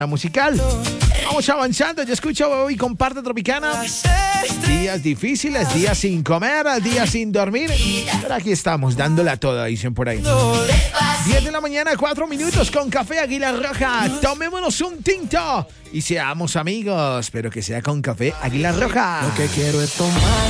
musical. Vamos avanzando. Yo escucho hoy comparte Tropicana. Días difíciles, días sin comer, días sin dormir. Pero aquí estamos, dándola toda, dicen por ahí. 10 de la mañana, 4 minutos con Café Águila Roja. Tomémonos un tinto y seamos amigos, pero que sea con Café Águila Roja. Lo que quiero es tomar